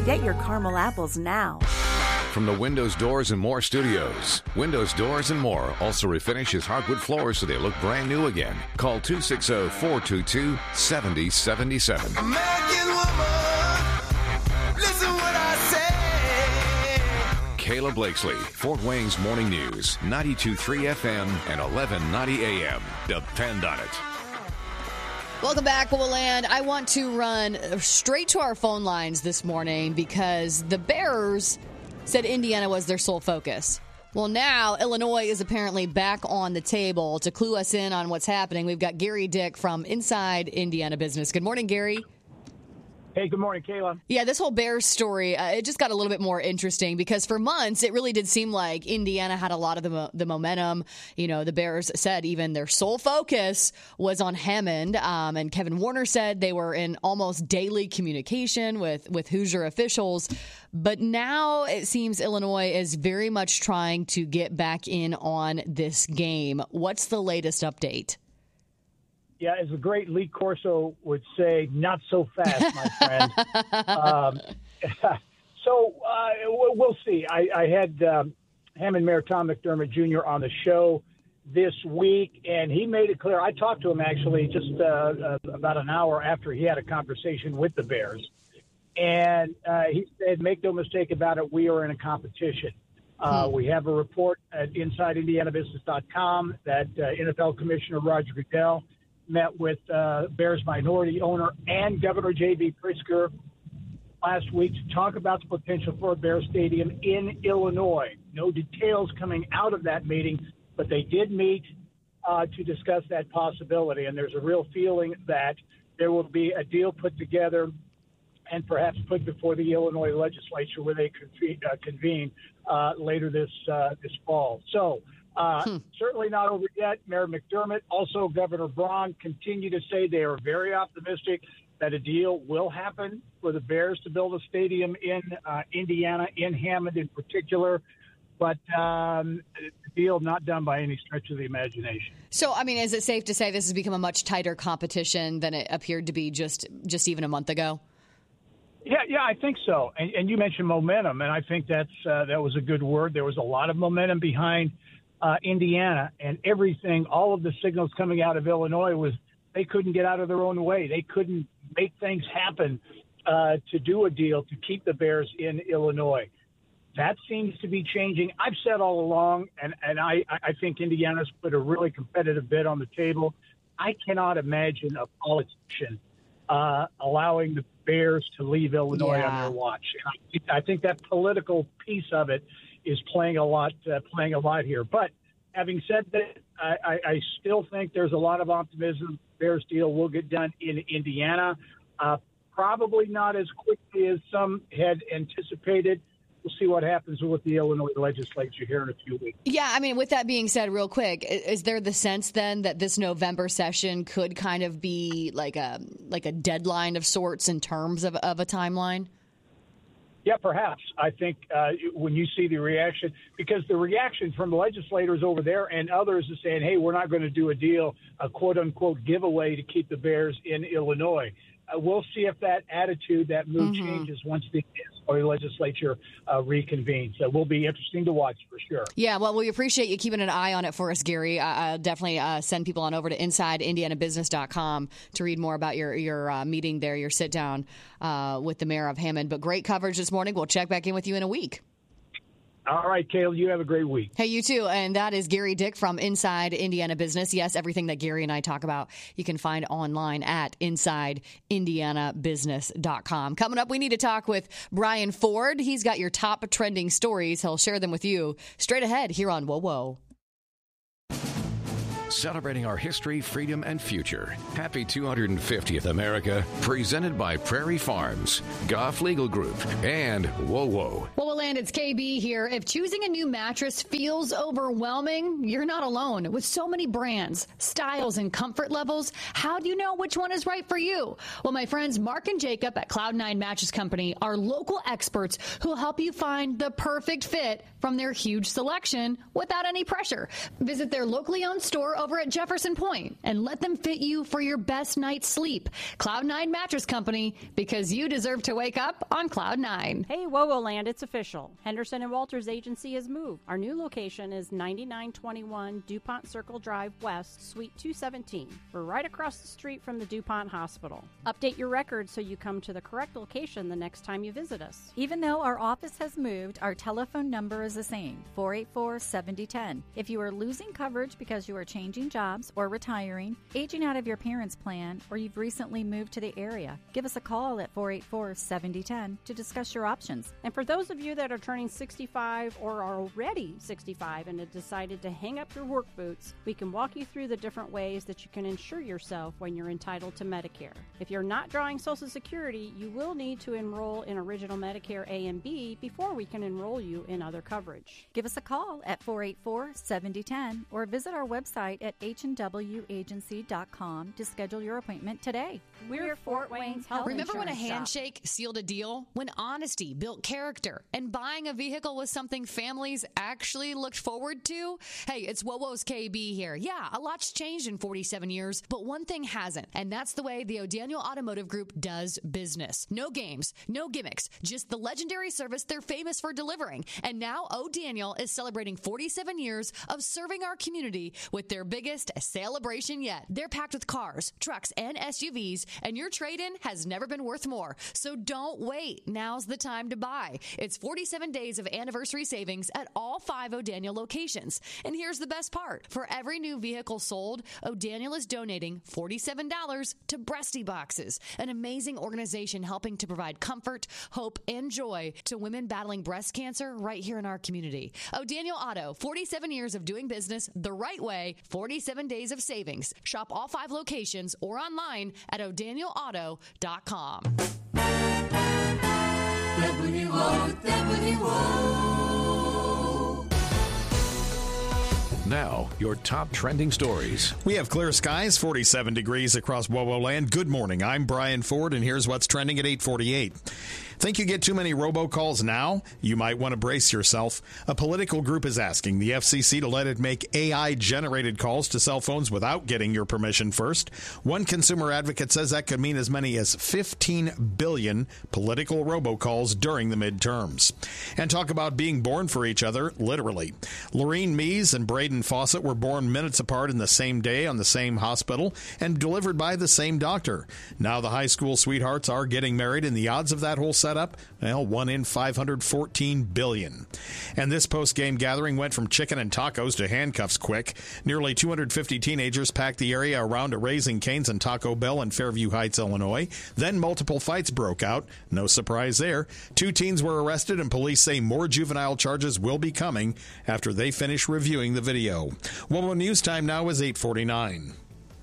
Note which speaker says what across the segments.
Speaker 1: Get your caramel apples now.
Speaker 2: From the Windows Doors and More studios, Windows Doors and More also refinishes hardwood floors so they look brand new again. Call 260-422-7077.
Speaker 3: American woman, listen what I say.
Speaker 2: Kayla Blakesley, Fort Wayne's Morning News, 92.3 FM and 1190 AM. Depend on it.
Speaker 4: Welcome back, What Will Land. I want to run straight to our phone lines this morning because the Bears said Indiana was their sole focus. Well, now Illinois is apparently back on the table. To clue us in on what's happening, we've got Gary Dick from Inside Indiana Business. Good morning, Gary.
Speaker 5: Hey, good morning, Kayla.
Speaker 4: Yeah, this whole Bears story, it just got a little bit more interesting because for months, it really did seem like Indiana had a lot of the momentum. You know, the Bears said even their sole focus was on Hammond. And Kevin Warner said they were in almost daily communication with Hoosier officials. But now it seems Illinois is very much trying to get back in on this game. What's the latest update?
Speaker 5: Yeah, as the great Lee Corso would say, not so fast, my friend. We'll see. I had Hammond Mayor Tom McDermott Jr. on the show this week, and he made it clear. I talked to him actually just about an hour after he had a conversation with the Bears. And he said, make no mistake about it, we are in a competition. We have a report at InsideIndianaBusiness.com that NFL Commissioner Roger Goodell met with Bears minority owner and Governor J.B. Pritzker last week to talk about the potential for a Bears stadium in Illinois. No details coming out of that meeting, but they did meet to discuss that possibility. And there's a real feeling that there will be a deal put together and perhaps put before the Illinois legislature where they convene later this fall. So certainly not over yet. Mayor McDermott, also Governor Braun, continue to say they are very optimistic that a deal will happen for the Bears to build a stadium in Indiana, in Hammond in particular. But the deal not done by any stretch of the imagination.
Speaker 4: So, I mean, is it safe to say this has become a much tighter competition than it appeared to be just even a month ago?
Speaker 5: Yeah, I think so. And you mentioned momentum, and I think that was a good word. There was a lot of momentum behind Indiana, and everything, all of the signals coming out of Illinois was they couldn't get out of their own way. They couldn't make things happen to do a deal to keep the Bears in Illinois. That seems to be changing. I've said all along, and I think Indiana's put a really competitive bid on the table. I cannot imagine a politician allowing the Bears to leave Illinois on their watch. And I think that political piece of it is playing a lot here. But having said that, I still think there's a lot of optimism. Bears deal will get done in Indiana. Probably not as quickly as some had anticipated. We'll see what happens with the Illinois legislature here in a few weeks.
Speaker 4: Yeah, I mean, with that being said, real quick, is there the sense then that this November session could kind of be like a deadline of sorts in terms of a timeline?
Speaker 5: Yeah, perhaps. I think when you see the reaction, because the reaction from legislators over there and others is saying, hey, we're not going to do a deal, a quote-unquote giveaway to keep the Bears in Illinois. We'll see if that attitude, that mood changes once the Illinois legislature reconvenes. So it will be interesting to watch for sure. Yeah,
Speaker 4: well, we appreciate you keeping an eye on it for us, Gary. I'll definitely send people on over to InsideIndianaBusiness.com to read more about your meeting there, your sit-down with the mayor of Hammond. But great coverage this morning. We'll check back in with you in a week.
Speaker 5: All right, Kayla, you have a great week.
Speaker 4: Hey, you too. And that is Gary Dick from Inside Indiana Business. Yes, everything that Gary and I talk about, you can find online at InsideIndianaBusiness.com. Coming up, we need to talk with Brian Ford. He's got your top trending stories. He'll share them with you straight ahead here on Whoa Whoa.
Speaker 2: Celebrating our history, freedom, and future. Happy 250th America. Presented by Prairie Farms, Goff Legal Group, and Whoa Whoa.
Speaker 6: Well, Land, it's KB here. If choosing a new mattress feels overwhelming, you're not alone. With so many brands, styles, and comfort levels, how do you know which one is right for you? Well, my friends Mark and Jacob at Cloud9 Mattress Company are local experts who will help you find the perfect fit from their huge selection without any pressure. Visit their locally owned store over at Jefferson Point and let them fit you for your best night's sleep. Cloud9 Mattress Company, because you deserve to wake up on Cloud 9.
Speaker 7: Hey, WoWo Land, it's official. Henderson and Walters Agency has moved. Our new location is 9921 DuPont Circle Drive West, Suite 217. We're right across the street from the DuPont Hospital. Update your records so you come to the correct location the next time you visit us.
Speaker 8: Even though our office has moved, our telephone number is the same, 484-7010. If you are losing coverage because you are changing jobs or retiring, aging out of your parents' plan, or you've recently moved to the area, give us a call at 484-7010 to discuss your options.
Speaker 7: And for those of you that are turning 65 or are already 65 and have decided to hang up your work boots, we can walk you through the different ways that you can insure yourself when you're entitled to Medicare. If you're not drawing Social Security, you will need to enroll in Original Medicare A and B before we can enroll you in other coverage.
Speaker 8: Give us a call at 484-7010 or visit our website at hnwagency.com to schedule your appointment today. We're Fort Wayne's Health
Speaker 4: Remember when a
Speaker 8: Insurance Shop.
Speaker 4: handshake sealed a deal? When honesty built character and buying a vehicle was something families actually looked forward to? Hey, it's WoWo's KB here. Yeah, a lot's changed in 47 years, but one thing hasn't, and that's the way the O'Daniel Automotive Group does business. No games, no gimmicks, just the legendary service they're famous for delivering. And now O'Daniel is celebrating 47 years of serving our community with their biggest celebration yet. They're packed with cars, trucks, and SUVs, and your trade-in has never been worth more. So don't wait. Now's the time to buy. It's 47 days of anniversary savings at all 5 O'Daniel locations. And here's the best part. For every new vehicle sold, O'Daniel is donating $47 to Breasty Boxes, an amazing organization helping to provide comfort, hope, and joy to women battling breast cancer right here in our community. O'Daniel Auto, 47 years of doing business the right way, 47 days of savings. Shop all 5 locations or online at o'danielauto.com.
Speaker 2: Now, your top trending stories.
Speaker 9: We have clear skies, 47 degrees across WoWo land. Good morning. I'm Brian Ford, and here's what's trending at 8:48. Think you get too many robocalls now? You might want to brace yourself. A political group is asking the FCC to let it make AI-generated calls to cell phones without getting your permission first. One consumer advocate says that could mean as many as 15 billion political robocalls during the midterms. And talk about being born for each other, literally. Lorene Mees and Braden Fawcett were born minutes apart in the same day on the same hospital and delivered by the same doctor. Now the high school sweethearts are getting married, and the odds of that whole setup, well, 1 in 514 billion. And this post-game gathering went from chicken and tacos to handcuffs quick. Nearly 250 teenagers packed the area around a Raising Cane's and Taco Bell in Fairview Heights, Illinois. Then multiple fights broke out. No surprise there. 2 teens were arrested, and police say more juvenile charges will be coming after they finish reviewing the video. WoWo News Time now is 8:49.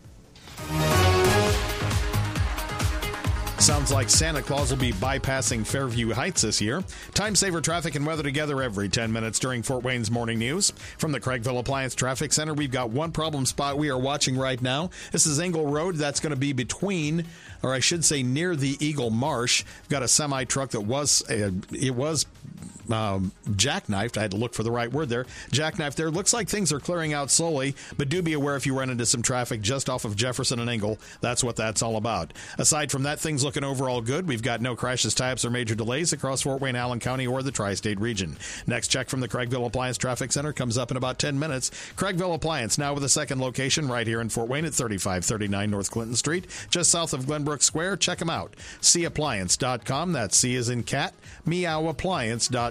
Speaker 9: Sounds like Santa Claus will be bypassing Fairview Heights this year. Time saver traffic and weather together every 10 minutes during Fort Wayne's morning news. From the Craigville Appliance Traffic Center, we've got one problem spot we are watching right now. This is Engle Road. That's going to be between, or I should say near the Eagle Marsh. We've got a semi-truck that was jackknifed. I had to look for the right word there. Jackknifed there. Looks like things are clearing out slowly, but do be aware if you run into some traffic just off of Jefferson and Engle. That's what that's all about. Aside from that, things looking overall good. We've got no crashes, tie-ups, or major delays across Fort Wayne, Allen County, or the Tri-State region. Next check from the Craigville Appliance Traffic Center comes up in about 10 minutes. Craigville Appliance, now with a second location right here in Fort Wayne at 3539 North Clinton Street, just south of Glenbrook Square. Check them out. Seappliance.com. That's C as in cat, meowappliance.com.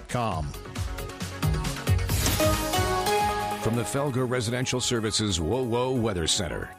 Speaker 2: From the Felger Residential Services WoWo Weather Center.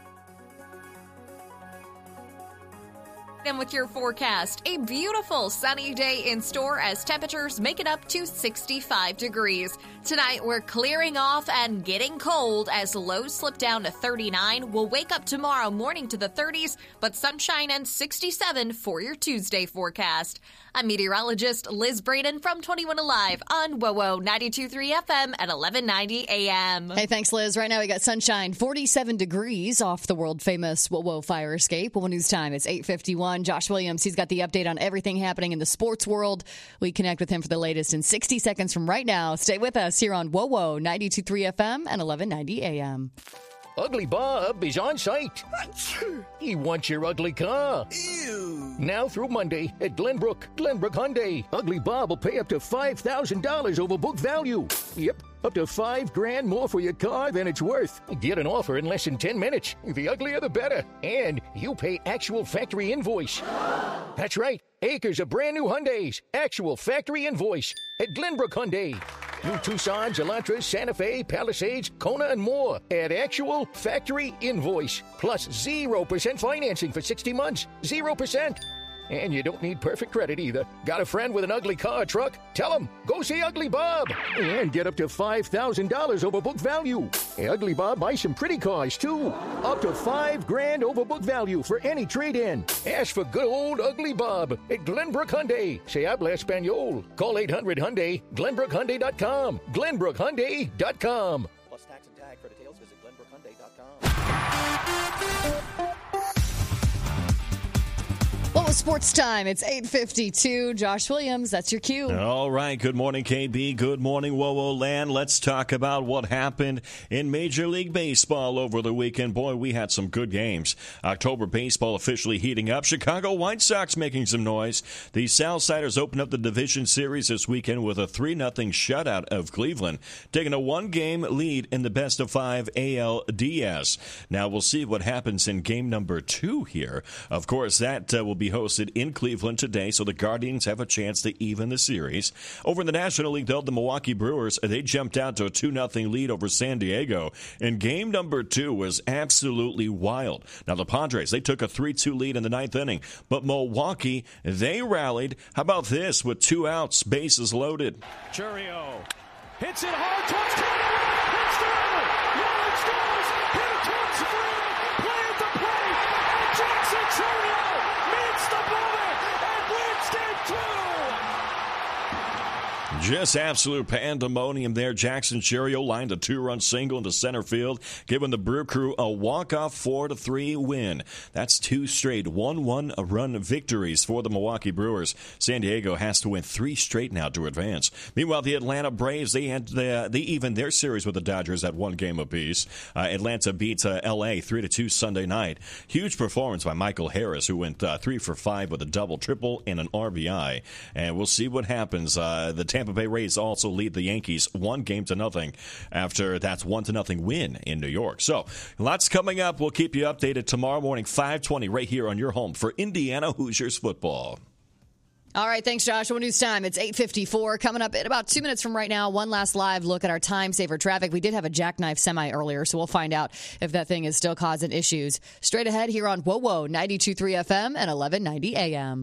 Speaker 10: And with your forecast, a beautiful sunny day in store as temperatures make it up to 65 degrees. Tonight, we're clearing off and getting cold as lows slip down to 39. We'll wake up tomorrow morning to the 30s, but sunshine and 67 for your Tuesday forecast. I'm meteorologist Liz Braden from 21 Alive on WoWo 92.3 FM at 1190 AM.
Speaker 4: Hey, thanks, Liz. Right now we got sunshine, 47 degrees off the world-famous WoWo fire escape. WoWo News Time, it's 8:51. Josh Williams, he's got the update on everything happening in the sports world. We connect with him for the latest in 60 seconds from right now. Stay with us here on WoWo 92.3 FM and 1190 AM.
Speaker 11: Ugly Bob is on site. He wants your ugly car.
Speaker 3: Ew.
Speaker 11: Now through Monday at Glenbrook Hyundai. Ugly Bob will pay up to $5,000 over book value. Yep, up to $5,000 more for your car than it's worth. Get an offer in less than 10 minutes. The uglier the better. And you pay actual factory invoice. That's right. Acres of brand new Hyundais. Actual factory invoice at Glenbrook Hyundai. New Tucsons, Elantras, Santa Fe, Palisades, Kona, and more at actual factory invoice. Plus 0% financing for 60 months. 0%. And you don't need perfect credit either. Got a friend with an ugly car or truck? Tell him, go see Ugly Bob. And get up to $5,000 over book value. Hey, Ugly Bob buys some pretty cars, too. Up to $5,000 over book value for any trade-in. Ask for good old Ugly Bob at Glenbrook Hyundai. Se habla Espanol. Call 800-HYUNDAI, GlenbrookHyundai.com. GlenbrookHyundai.com.
Speaker 12: Plus tax and tag. For details, visit GlenbrookHyundai.com.
Speaker 4: Well, it's sports time. It's 8:52. Josh Williams, that's your cue.
Speaker 13: All right. Good morning, KB. Good morning, WoWo Land. Let's talk about what happened in Major League Baseball over the weekend. Boy, we had some good games. October baseball officially heating up. Chicago White Sox making some noise. The Southsiders opened up the division series this weekend with a 3-0 shutout of Cleveland, taking a 1-game lead in the best-of-5 ALDS. Now, we'll see what happens in game number 2 here. Of course, that will be hosted in Cleveland today, so the Guardians have a chance to even the series. Over in the National League, though, the Milwaukee Brewers, they jumped out to a 2-0 lead over San Diego, and game number 2 was absolutely wild. Now, the Padres, they took a 3-2 lead in the 9th inning, but Milwaukee, they rallied. How about this with 2 outs, bases loaded?
Speaker 14: Chourio hits it hard towards Canada. Hits the river. Yards goes. Here comes Freeman. Play at the plate. And Jackson Chourio meets the ball and wins game 2.
Speaker 13: Just absolute pandemonium there. Jackson Chourio lined a 2-run single into center field, giving the Brew Crew a walk-off 4-3 win. That's 2 straight 1-1-run victories for the Milwaukee Brewers. San Diego has to win 3 straight now to advance. Meanwhile, the Atlanta Braves, they evened their series with the Dodgers at 1 game apiece. Atlanta beat L.A. 3-2 Sunday night. Huge performance by Michael Harris, who went 3 for 5 with a double, triple, and an RBI. And we'll see what happens. The Tampa Bay Rays also lead the Yankees 1-0 after that's 1-0 win in New York. So lots coming up. We'll keep you updated tomorrow morning, 5:20, right here on your home for Indiana Hoosiers football.
Speaker 4: All right, thanks, Joshua. News time. It's 8:54. Coming up in about 2 minutes from right now, one last live look at our time-saver traffic. We did have a jackknife semi earlier, so we'll find out if that thing is still causing issues. Straight ahead here on WoWo 92.3 FM and 1190 AM.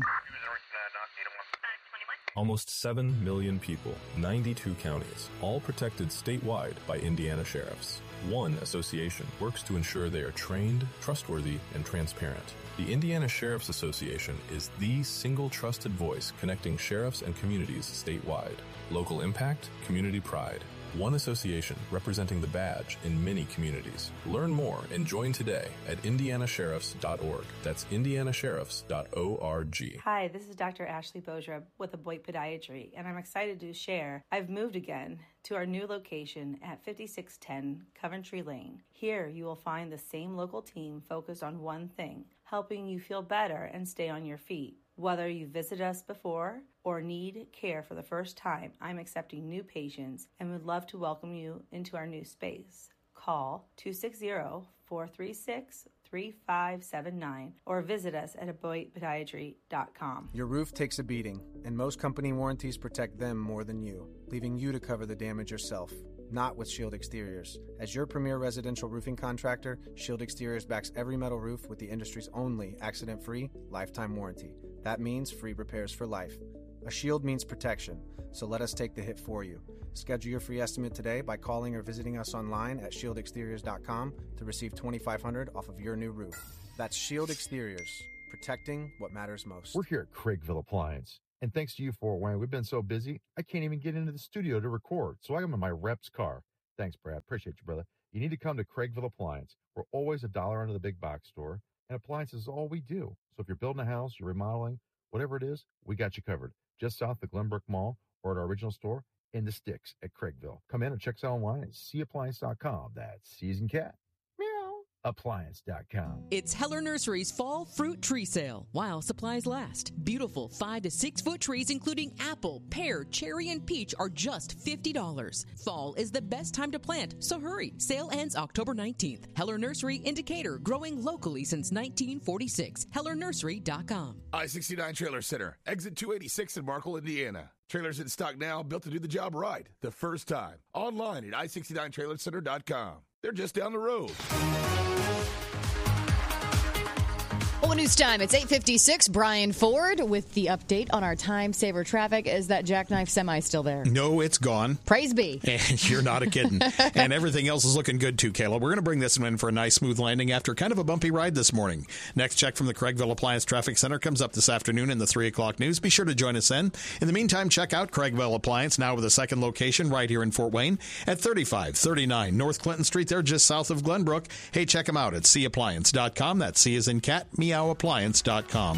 Speaker 15: Almost 7 million people, 92 counties, all protected statewide by Indiana sheriffs. One association works to ensure they are trained, trustworthy, and transparent. The Indiana Sheriff's Association is the single trusted voice connecting sheriffs and communities statewide. Local impact, community pride. One association representing the badge in many communities. Learn more and join today at indianasheriffs.org. That's indianasheriffs.org.
Speaker 16: Hi, this is Dr. Ashley Bodrab with Aboit Podiatry, and I'm excited to share I've moved again to our new location at 5610 Coventry Lane. Here you will find the same local team focused on one thing, helping you feel better and stay on your feet. Whether you visited us before or need care for the first time, I'm accepting new patients and would love to welcome you into our new space. Call 260-436-3579 or visit us at aboitpodiatry.com.
Speaker 17: Your roof takes a beating, and most company warranties protect them more than you, leaving you to cover the damage yourself. Not with Shield Exteriors. As your premier residential roofing contractor, Shield Exteriors backs every metal roof with the industry's only accident-free lifetime warranty. That means free repairs for life. A shield means protection, so let us take the hit for you. Schedule your free estimate today by calling or visiting us online at shieldexteriors.com to receive $2,500 off of your new roof. That's Shield Exteriors, protecting what matters most.
Speaker 18: We're here at Craigville Appliance. And thanks to you, Fort Wayne, we've been so busy, I can't even get into the studio to record. So I'm in my rep's car. Thanks, Brad. Appreciate you, brother. You need to come to Craigville Appliance. We're always $1 under the big box store, and appliances is all we do. So if you're building a house, you're remodeling, whatever it is, we got you covered. Just south of Glenbrook Mall or at our original store in the sticks at Craigville. Come in and check us out online at cappliance.com. That's Season Cat. Meow. Appliance.com.
Speaker 19: It's Heller Nursery's Fall Fruit Tree Sale while supplies last. Beautiful 5 to 6 foot trees including apple, pear, cherry, and peach are just $50. Fall is the best time to plant, so hurry. Sale ends October 19th. Heller Nursery in Decatur, growing locally since 1946. HellerNursery.com.
Speaker 20: I-69 Trailer Center, exit 286 in Markle, Indiana. Trailers in stock now, built to do the job right the first time. Online at i69trailercenter.com. They're just down the road.
Speaker 4: Well, news time. It's 8:56. Brian Ford with the update on our time saver traffic. Is that jackknife semi still there?
Speaker 9: No, it's gone.
Speaker 4: Praise be.
Speaker 9: And you're not a kidding. And everything else is looking good, too, Kayla. We're going to bring this one in for a nice, smooth landing after kind of a bumpy ride this morning. Next check from the Craigville Appliance Traffic Center comes up this afternoon in the 3 o'clock news. Be sure to join us then. In the meantime, check out Craigville Appliance, now with a second location right here in Fort Wayne at 3539 North Clinton Street. They're just south of Glenbrook. Hey, check them out at cappliance.com. That's C as in cat, meowappliance.com.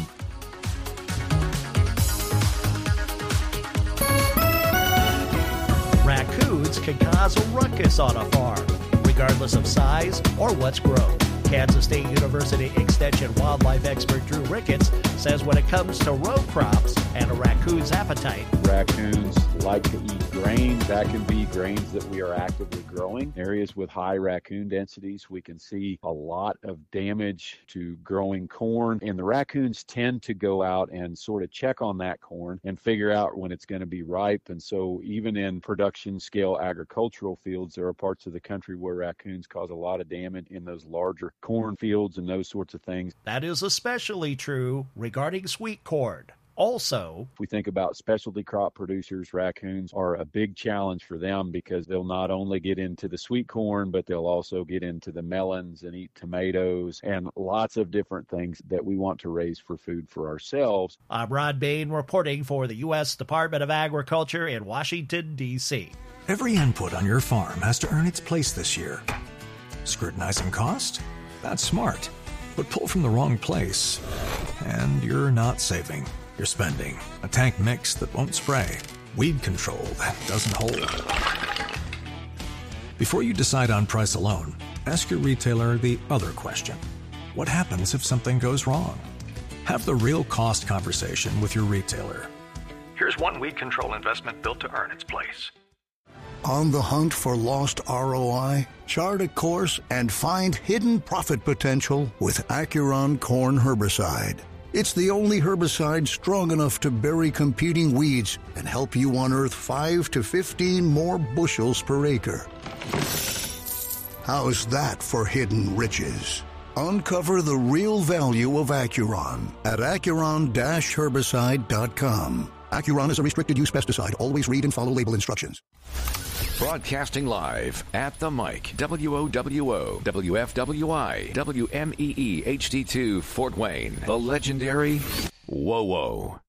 Speaker 21: Raccoons can cause a ruckus on a farm, regardless of size or what's grown. Kansas State University Extension wildlife expert Drew Ricketts says when it comes to row crops and a raccoon's appetite,
Speaker 22: raccoons like to eat grain. That can be grains that we are actively growing. Areas with high raccoon densities, we can see a lot of damage to growing corn. And the raccoons tend to go out and sort of check on that corn and figure out when it's going to be ripe. And so even in production scale agricultural fields, there are parts of the country where raccoons cause a lot of damage in those larger cornfields and those sorts of things.
Speaker 21: That is especially true regarding sweet corn. Also,
Speaker 22: if we think about specialty crop producers, raccoons are a big challenge for them because they'll not only get into the sweet corn, but they'll also get into the melons and eat tomatoes and lots of different things that we want to raise for food for ourselves.
Speaker 21: I'm Rod Bain reporting for the U.S. Department of Agriculture in Washington, D.C.
Speaker 23: Every input on your farm has to earn its place this year. Scrutinizing cost? That's smart. But pull from the wrong place, and you're not saving. You're spending. A tank mix that won't spray. Weed control that doesn't hold. Before you decide on price alone, ask your retailer the other question. What happens if something goes wrong? Have the real cost conversation with your retailer. Here's one weed control investment built to earn its place.
Speaker 24: On the hunt for lost ROI? Chart a course and find hidden profit potential with Acuron Corn Herbicide. It's the only herbicide strong enough to bury competing weeds and help you unearth 5 to 15 more bushels per acre. How's that for hidden riches? Uncover the real value of Acuron at Acuron-herbicide.com. Acuron is a restricted use pesticide. Always read and follow label instructions.
Speaker 2: Broadcasting live at the mic, WOWO, WFWI, WMEE HD2 Fort Wayne, the legendary WOWO.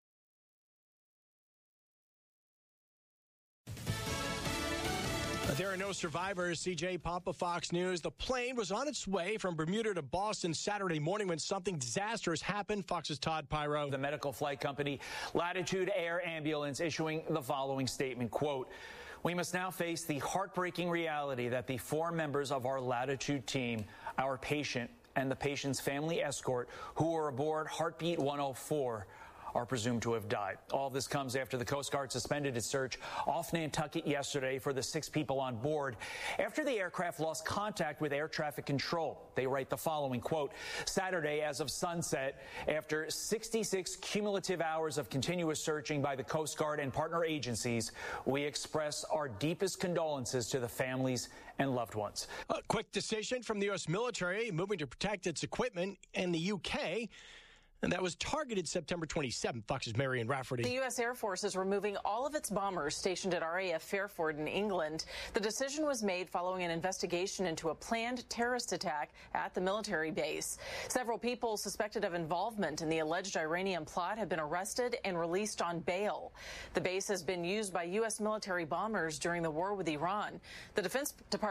Speaker 25: There are no survivors. CJ Papa, Fox News. The plane was on its way from Bermuda to Boston Saturday morning when something disastrous happened. Fox's Todd Pyro.
Speaker 26: The medical flight company Latitude Air Ambulance issuing the following statement, quote, "We must now face the heartbreaking reality that the 4 members of our Latitude team, our patient and the patient's family escort who were aboard Heartbeat 104 are presumed to have died." All this comes after the Coast Guard suspended its search off Nantucket yesterday for the 6 people on board after the aircraft lost contact with air traffic control. They write the following, quote, "Saturday as of sunset, after 66 cumulative hours of continuous searching by the Coast Guard and partner agencies, we express our deepest condolences to the families and loved ones."
Speaker 25: A quick decision from the U.S. military moving to protect its equipment in the U.K., and that was targeted September 27th. Fox's Marion Rafferty.
Speaker 27: The U.S. Air Force is removing all of its bombers stationed at RAF Fairford in England. The decision was made following an investigation into a planned terrorist attack at the military base. Several people suspected of involvement in the alleged Iranian plot have been arrested and released on bail. The base has been used by U.S. military bombers during the war with Iran. The Defense Department